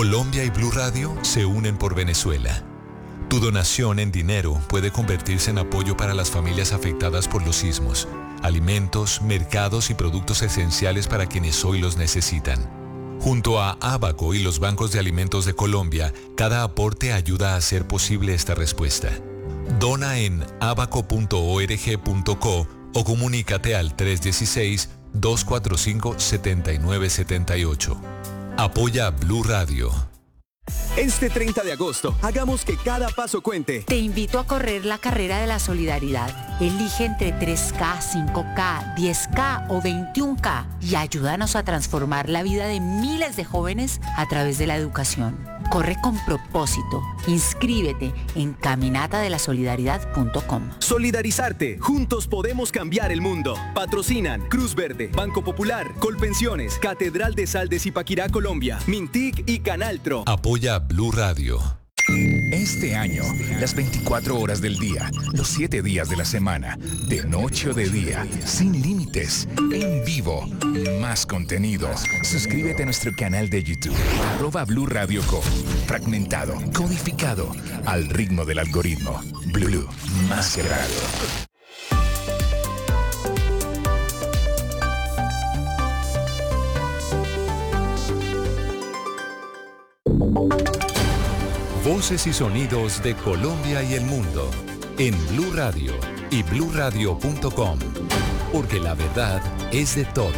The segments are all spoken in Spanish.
Colombia y Blue Radio se unen por Venezuela. Tu donación en dinero puede convertirse en apoyo para las familias afectadas por los sismos, alimentos, mercados y productos esenciales para quienes hoy los necesitan. Junto a Abaco y los bancos de alimentos de Colombia, cada aporte ayuda a hacer posible esta respuesta. Dona en abaco.org.co o comunícate al 316-245-7978. Apoya Blue Radio. Este 30 de agosto, hagamos que cada paso cuente. Te invito a correr la carrera de la solidaridad. Elige entre 3K, 5K, 10K o 21K y ayúdanos a transformar la vida de miles de jóvenes a través de la educación. Corre con propósito. Inscríbete en caminatadelasolidaridad.com. Solidarizarte. Juntos podemos cambiar el mundo. Patrocinan Cruz Verde, Banco Popular, Colpensiones, Catedral de Sal de Zipaquirá, Colombia, Mintic y Canaltro. Apoya Blue Radio. Este año, las 24 horas del día, los 7 días de la semana, de noche o de día, sin límites, en vivo, más contenido. Suscríbete a nuestro canal de YouTube, @Blue Radio Co. Fragmentado, codificado, al ritmo del algoritmo. Blue, más que radio. Voces y sonidos de Colombia y el mundo en Blue Radio y bluradio.com, porque la verdad es de todos.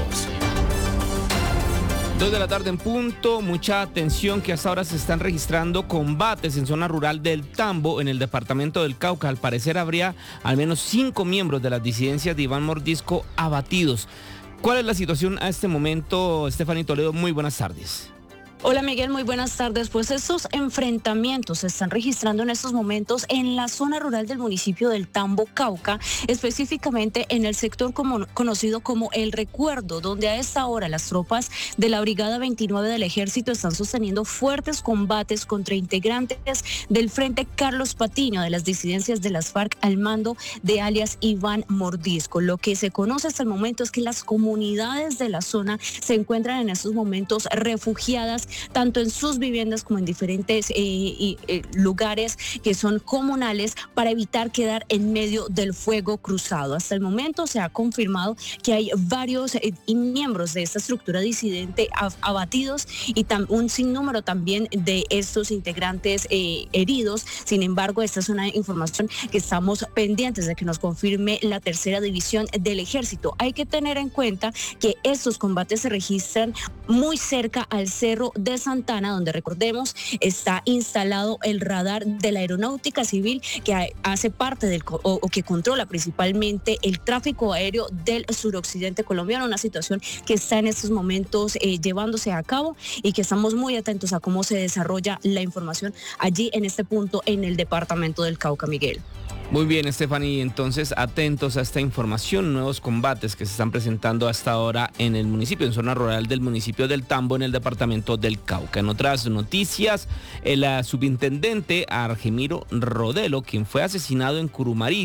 2 de la tarde en punto, mucha atención que hasta ahora se están registrando combates en zona rural del Tambo, en el departamento del Cauca. Al parecer habría al menos 5 miembros de las disidencias de Iván Mordisco abatidos. ¿Cuál es la situación a este momento, Stephanie Toledo? Muy buenas tardes. Hola Miguel, muy buenas tardes. Pues estos enfrentamientos se están registrando en estos momentos en la zona rural del municipio del Tambo, Cauca, específicamente en el sector conocido como El Recuerdo, donde a esta hora las tropas de la Brigada 29 del Ejército están sosteniendo fuertes combates contra integrantes del Frente Carlos Patiño de las disidencias de las FARC al mando de alias Iván Mordisco. Lo que se conoce hasta el momento es que las comunidades de la zona se encuentran en estos momentos refugiadas tanto en sus viviendas como en diferentes lugares que son comunales para evitar quedar en medio del fuego cruzado. Hasta el momento se ha confirmado que hay varios miembros de esta estructura disidente abatidos y un sinnúmero también de estos integrantes heridos. Sin embargo, esta es una información que estamos pendientes de que nos confirme la tercera división del Ejército. Hay que tener en cuenta que estos combates se registran muy cerca al cerro de Santana, donde recordemos está instalado el radar de la Aeronáutica Civil que hace parte o que controla principalmente el tráfico aéreo del suroccidente colombiano, una situación que está en estos momentos llevándose a cabo y que estamos muy atentos a cómo se desarrolla la información allí en este punto en el departamento del Cauca, Miguel. Muy bien, Stephanie, entonces atentos a esta información, nuevos combates que se están presentando hasta ahora en el municipio, en zona rural del municipio del Tambo, en el departamento del Cauca. En otras noticias, el subintendente Argemiro Rodelo, quien fue asesinado en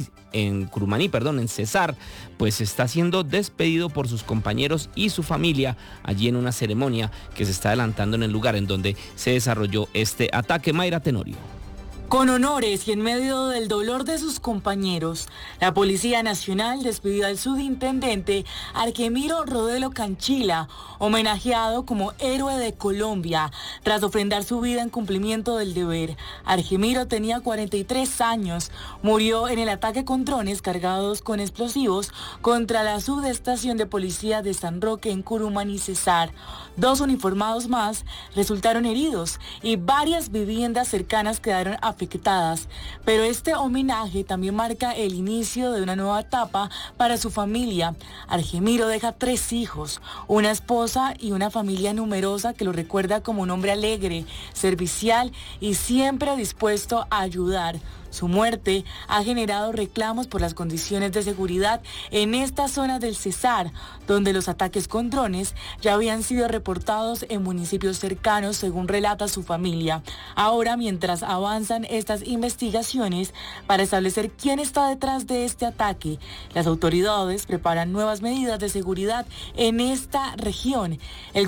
Cesar, pues está siendo despedido por sus compañeros y su familia allí en una ceremonia que se está adelantando en el lugar en donde se desarrolló este ataque. Mayra Tenorio. Con honores y en medio del dolor de sus compañeros, la Policía Nacional despidió al subintendente Argemiro Rodelo Canchila, homenajeado como héroe de Colombia, tras ofrendar su vida en cumplimiento del deber. Argemiro tenía 43 años, murió en el ataque con drones cargados con explosivos contra la subestación de policía de San Roque en Curumaní, Cesar. 2 uniformados más resultaron heridos y varias viviendas cercanas quedaron afectadas, pero este homenaje también marca el inicio de una nueva etapa para su familia. Argemiro deja 3 hijos, una esposa y una familia numerosa que lo recuerda como un hombre alegre, servicial y siempre dispuesto a ayudar. Su muerte ha generado reclamos por las condiciones de seguridad en esta zona del Cesar, donde los ataques con drones ya habían sido reportados en municipios cercanos, según relata su familia. Ahora, mientras avanzan estas investigaciones para establecer quién está detrás de este ataque, las autoridades preparan nuevas medidas de seguridad en esta región. El